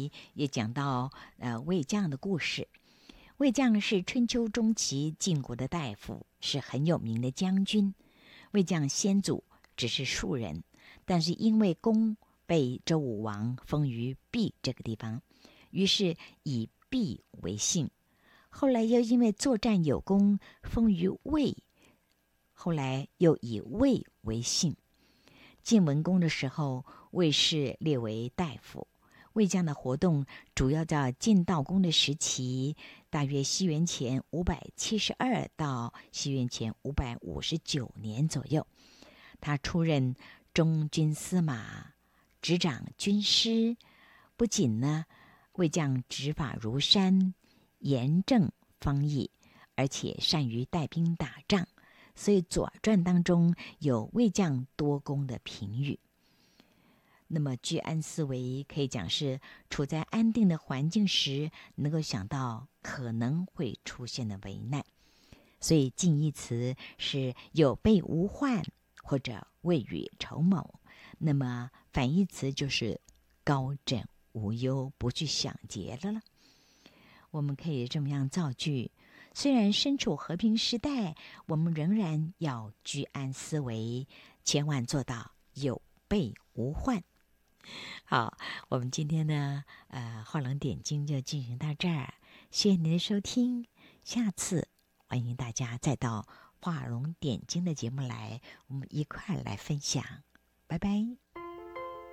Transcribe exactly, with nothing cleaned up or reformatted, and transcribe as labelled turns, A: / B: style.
A: 里也讲到呃魏将的故事。魏将是春秋中期晋国的大夫，是很有名的将军。魏将先祖只是庶人，但是因为功被周武王封于毕这个地方，于是以毕为姓。后来又因为作战有功，封于魏，后来又以魏为姓。晋文公的时候，魏氏列为大夫。魏将的活动主要在晋悼公的时期，大约西元前五百七十二到西元前五百五十九年左右。他出任中军司马，执掌军师。不仅呢，魏将执法如山，严正方义，而且善于带兵打仗，所以《左传》当中有魏将多功的评语。那么居安思危可以讲是处在安定的环境时，能够想到可能会出现的危难，所以近义词是有备无患或者未雨绸缪。那么反义词就是高枕无忧，不去想劫了了。我们可以这么样造句：虽然身处和平时代，我们仍然要居安思危，千万做到有备无患。好，我们今天呢，呃，画龙点睛就进行到这儿，谢谢您的收听，下次欢迎大家再到画龙点睛的节目来，我们一块儿来分享，拜拜。